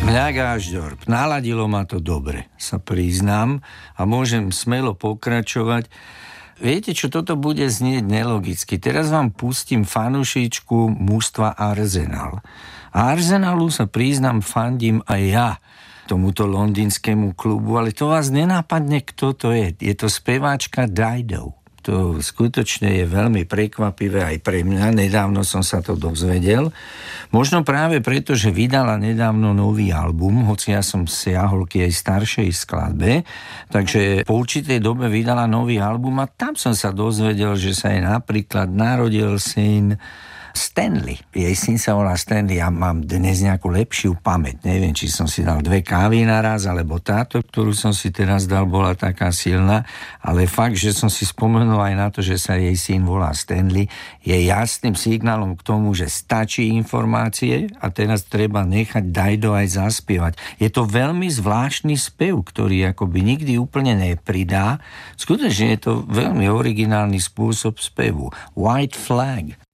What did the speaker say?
Mňa Gážďorb, naladilo ma to dobre, sa priznám a môžem smelo pokračovať. Viete čo, toto bude znieť nelogicky. Teraz vám pustím fanušičku mužstva Arsenal. A Arsenalu sa priznám, fandím aj ja, tomuto londýnskému klubu, ale to vás nenápadne, kto to je. Je to speváčka Dido. To skutočne je veľmi prekvapivé aj pre mňa. Nedávno som sa to dozvedel. Možno práve preto, že vydala nedávno nový album, hoci ja som siahol k jej staršej skladbe, takže po určitej dobe vydala nový album a tam som sa dozvedel, že sa jej napríklad narodil syn Stanley. Jej syn sa volá Stanley. Ja mám dnes nejakú lepšiu pamäť. Neviem, či som si dal 2 kávy naraz, alebo táto, ktorú som si teraz dal, bola taká silná. Ale fakt, že som si spomenul aj na to, že sa jej syn volá Stanley, je jasným signálom k tomu, že stačí informácie a teraz treba nechať Dido aj zaspievať. Je to veľmi zvláštny spev, ktorý akoby nikdy úplne nepridá. Skutočne je to veľmi originálny spôsob spevu. White Flag.